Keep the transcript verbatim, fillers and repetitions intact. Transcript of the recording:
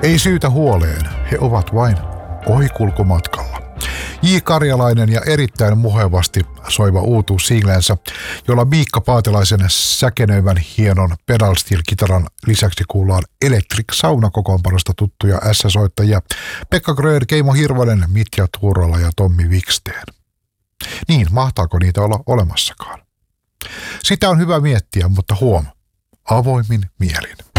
Ei syytä huoleen, he ovat vain ohikulkumatkalla. J. Karjalainen ja erittäin muhevasti soiva uutuus singlensä, jolla Miikka Paatelaisen säkenöivän hienon pedal steel-kitaran lisäksi kuullaan Electric Sauna-kokoonpanosta tuttuja ässäsoittajia Pekka Gröör, Keimo Hirvonen, Mitja Tuurola ja Tommi Wiksteen. Niin, mahtaako niitä olla olemassakaan? Sitä on hyvä miettiä, mutta huom, avoimin mielin.